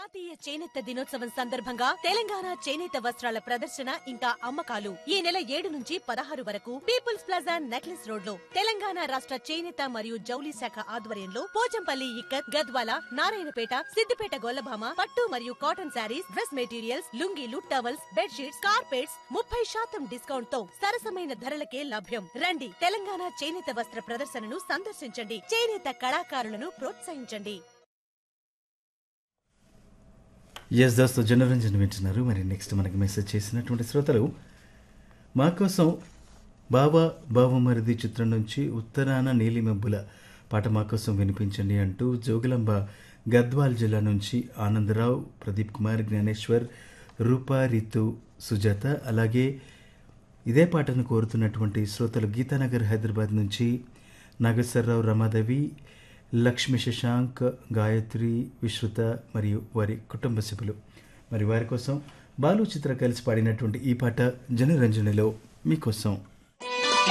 జాతీయ చేనేత దినోత్సవం సందర్భంగా తెలంగాణ చేనేత వస్త్రాల ప్రదర్శన ఇంకా అమ్మకాలు ఈ నెల 7 నుంచి 16 వరకు పీపుల్స్ ప్లాజా నెక్లెస్ రోడ్ లో తెలంగాణ రాష్ట్ర చేనేత మరియు జౌలి శాఖ ఆధ్వర్యంలో పోచంపల్లి ఇక్కత్, గద్వాల, నారాయణపేట, సిద్దిపేట గొల్లభామ, పట్టు మరియు cotton saris, dress materials, లుంగీలు, towels, bedsheets, carpets 30% discount తో సరసమైన ధరలకే లభ్యం. రండి, తెలంగాణ చేనేత వస్త్ర ప్రదర్శనను సందర్శించండి. చేనేత కళాకారులను ప్రోత్సహించండి. ఎస్ దోస్తు జనరంజన్ వింటున్నారు. మరి నెక్స్ట్ మనకి మెసేజ్ చేసినటువంటి శ్రోతలు మా కోసం బాబా బావమరిది చిత్రం నుంచి ఉత్తరాన నీలిమబ్బుల పాట మా కోసం వినిపించండి అంటూ జోగులాంబ గద్వాల్ జిల్లా నుంచి ఆనందరావు, ప్రదీప్ కుమార్, జ్ఞానేశ్వర్, రూపా, రితు, సుజాత, అలాగే ఇదే పాటను కోరుతున్నటువంటి శ్రోతలు గీతానగర్ హైదరాబాద్ నుంచి నాగేశ్వరరావు, రమాదేవి, లక్ష్మి, శశాంక్, గాయత్రి, విశ్రుత మరియు వారి కుటుంబ సభ్యులు. మరి వారి కోసం బాలు చిత్ర కలిసి పాడినటువంటి ఈ పాట జనరంజనిలో మీకోసం.